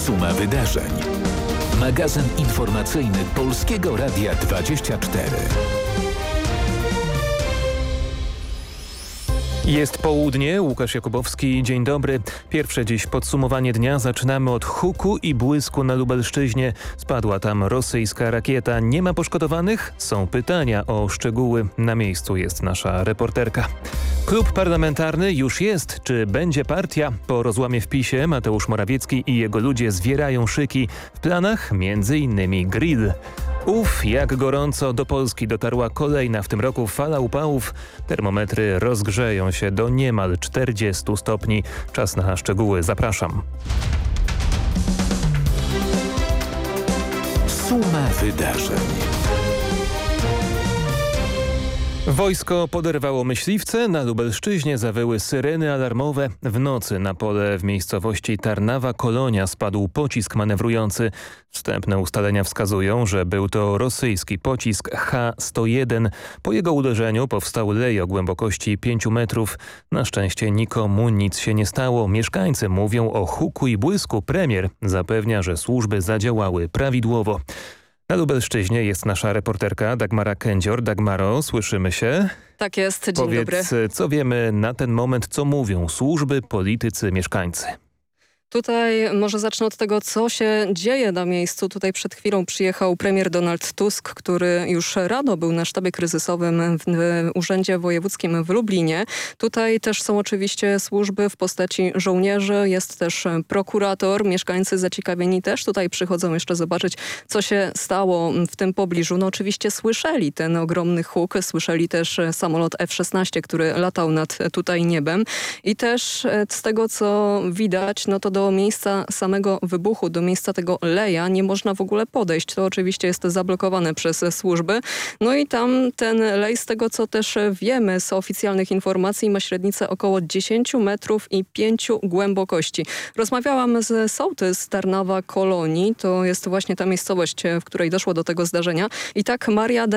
Suma wydarzeń. Magazyn informacyjny Polskiego Radia 24. Jest południe, Łukasz Jakubowski, dzień dobry. Pierwsze dziś podsumowanie dnia zaczynamy od huku i błysku na Lubelszczyźnie. Spadła tam rosyjska rakieta. Nie ma poszkodowanych? Są pytania o szczegóły. Na miejscu jest nasza reporterka. Klub parlamentarny już jest. Czy będzie partia? Po rozłamie w PiS-ie Mateusz Morawiecki i jego ludzie zwierają szyki. W planach m.in. grill. Jak gorąco do Polski dotarła kolejna w tym roku fala upałów. Termometry rozgrzeją się do niemal 40 stopni. Czas na szczegóły. Zapraszam. Suma wydarzeń. Wojsko poderwało myśliwce, na Lubelszczyźnie zawyły syreny alarmowe. W nocy na pole w miejscowości Tarnawa Kolonia spadł pocisk manewrujący. Wstępne ustalenia wskazują, że był to rosyjski pocisk H-101. Po jego uderzeniu powstał lej o głębokości 5 metrów. Na szczęście nikomu nic się nie stało. Mieszkańcy mówią o huku i błysku. Premier zapewnia, że służby zadziałały prawidłowo. Na Lubelszczyźnie jest nasza reporterka Dagmara Kędzior. Dagmaro, słyszymy się? Tak jest, dzień dobry. Powiedz, co wiemy na ten moment, co mówią służby, politycy, mieszkańcy? Tutaj może zacznę od tego, co się dzieje na miejscu. Tutaj przed chwilą przyjechał premier Donald Tusk, który już rano był na sztabie kryzysowym w Urzędzie Wojewódzkim w Lublinie. Tutaj też są oczywiście służby w postaci żołnierzy, jest też prokurator. Mieszkańcy zaciekawieni też tutaj przychodzą jeszcze zobaczyć, co się stało w tym pobliżu. No oczywiście słyszeli ten ogromny huk, słyszeli też samolot F-16, który latał nad tutaj niebem. I też z tego, co widać, no to do miejsca samego wybuchu, do miejsca tego leja nie można w ogóle podejść. To oczywiście jest zablokowane przez służby. No i tam ten lej, z tego co też wiemy z oficjalnych informacji, ma średnicę około 10 metrów i 5 głębokości. Rozmawiałam z sołtys z Tarnawa Kolonii. To jest właśnie ta miejscowość, w której doszło do tego zdarzenia. I tak Maria